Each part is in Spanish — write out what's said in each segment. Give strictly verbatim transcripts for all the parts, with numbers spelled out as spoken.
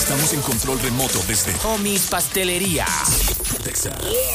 Estamos en control remoto desde Homies Pastelería. Texas.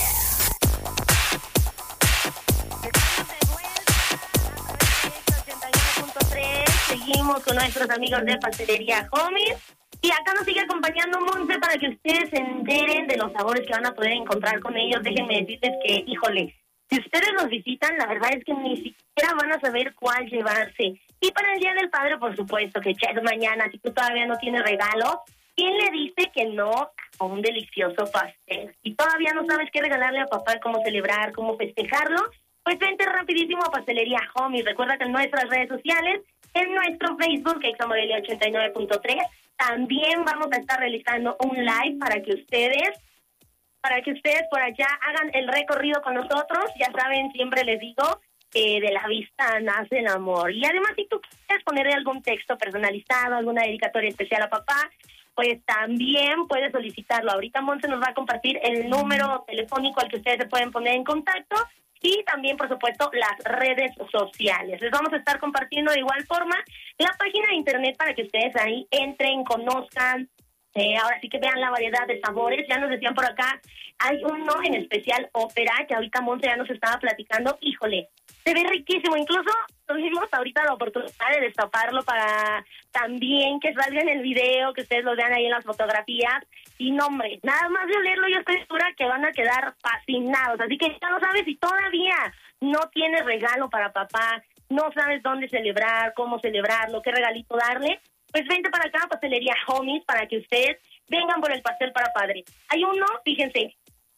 Seguimos con nuestros amigos de Pastelería Homies. Y acá nos sigue acompañando Monse para que ustedes se enteren de los sabores que van a poder encontrar con ellos. Déjenme decirles que, híjole, si ustedes los visitan, la verdad es que ni siquiera van a saber cuál llevarse. Y para el Día del Padre, por supuesto, que ya es mañana, si tú todavía no tienes regalo, ¿quién le dice que no a un delicioso pastel? Si todavía no sabes qué regalarle a papá, cómo celebrar, cómo festejarlo, pues vente rapidísimo a Pastelería Homies. Recuerda que en nuestras redes sociales, en nuestro Facebook, Examodelia ochenta y nueve punto tres, también vamos a estar realizando un live para que ustedes, para que ustedes por allá hagan el recorrido con nosotros. Ya saben, siempre les digo, eh, de la vista nace el amor. Y además, si tú quieres ponerle algún texto personalizado, alguna dedicatoria especial a papá, pues también puedes solicitarlo. Ahorita Monse nos va a compartir el número telefónico al que ustedes se pueden poner en contacto. Y también, por supuesto, las redes sociales. Les vamos a estar compartiendo de igual forma la página de internet para que ustedes ahí entren, conozcan, eh, ahora sí que vean la variedad de sabores. Ya nos decían por acá, hay uno en especial ópera, que ahorita Monse ya nos estaba platicando. Híjole, se ve riquísimo. Incluso tuvimos ahorita la oportunidad de destaparlo para también que salga en el video, que ustedes lo vean ahí en las fotografías. Y no, hombre, nada más de olerlo yo estoy segura que van a quedar fascinados. Así que ya no sabes si todavía no tienes regalo para papá, no sabes dónde celebrar, cómo celebrarlo, qué regalito darle, pues vente para acá a Pastelería Homies para que ustedes vengan por el pastel para padre. Hay uno, fíjense,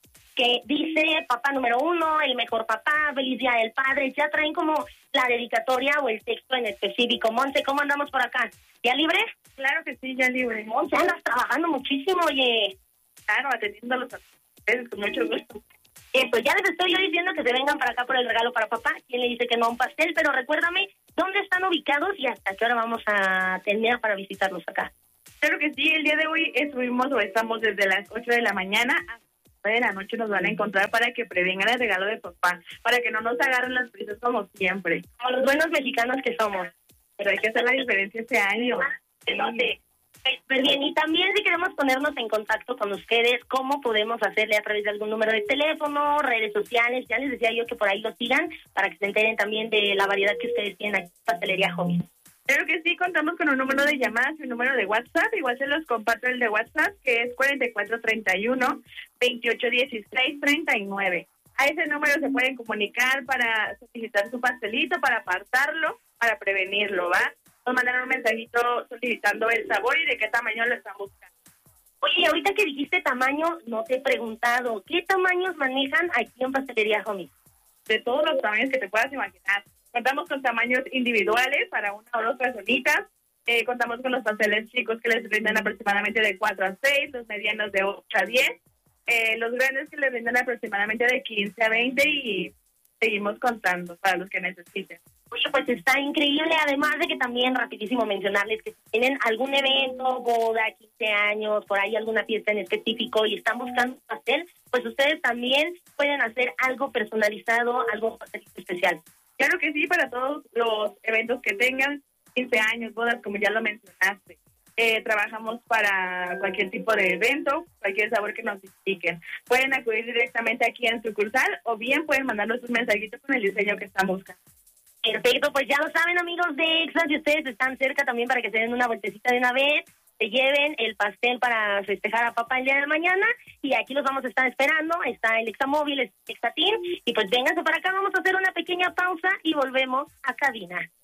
que dice papá número uno, el mejor papá, feliz día del padre. Ya traen como la dedicatoria o el texto en específico. Monse, ¿cómo andamos por acá? ¿Ya libre? Claro que sí, ya libre. Monse, andas trabajando muchísimo, oye. Claro, atendiéndolos a ustedes con mucho gusto. Eso, ya les estoy yo diciendo que se vengan para acá por el regalo para papá. ¿Quién le dice que no a un pastel? Pero recuérdame, ¿dónde están ubicados y hasta qué hora vamos a tener para visitarlos acá? Claro que sí, el día de hoy estuvimos o estamos desde las ocho de la mañana hasta de la noche. Nos van a encontrar para que prevengan el regalo de papá, para que no nos agarren las prisas como siempre. Como los buenos mexicanos que somos. Pero hay que hacer la diferencia este año. ¿Dónde? Pues bien, y también si queremos ponernos en contacto con ustedes, ¿cómo podemos hacerle a través de algún número de teléfono, redes sociales? Ya les decía yo que por ahí los sigan para que se enteren también de la variedad que ustedes tienen aquí en Pastelería Homies. Claro que sí, contamos con un número de llamadas y un número de WhatsApp. Igual se los comparto el de WhatsApp, que es cuarenta y cuatro treinta y uno, veintiocho dieciséis treinta y nueve. A ese número se pueden comunicar para solicitar su pastelito, para apartarlo, para prevenirlo, ¿va? Nos mandaron un mensajito solicitando el sabor y de qué tamaño lo están buscando. Oye, ahorita que dijiste tamaño, no te he preguntado, ¿qué tamaños manejan aquí en Pastelería Homies? De todos los tamaños que te puedas imaginar. Contamos con tamaños individuales para una o dos personitas. Eh, contamos con los pasteles chicos que les brindan aproximadamente de cuatro a seis, los medianos de ocho a diez, eh, los grandes que les brindan aproximadamente de quince a veinte y seguimos contando para los que necesiten. Oye, pues está increíble, además de que también rapidísimo mencionarles que si tienen algún evento, boda, quince años, por ahí alguna fiesta en específico y están buscando un pastel, pues ustedes también pueden hacer algo personalizado, algo especial. Claro que sí, para todos los eventos que tengan, quince años, bodas, como ya lo mencionaste. Eh, trabajamos para cualquier tipo de evento, cualquier sabor que nos indiquen. Pueden acudir directamente aquí en sucursal o bien pueden mandarnos un mensajito con el diseño que están buscando. Perfecto, pues ya lo saben, amigos de Exa, si ustedes están cerca también para que se den una vueltecita de una vez, se lleven el pastel para festejar a papá el día de mañana y aquí los vamos a estar esperando. Está el Examóvil, el Exatín y pues vénganse para acá, vamos a hacer una pequeña pausa y volvemos a cabina.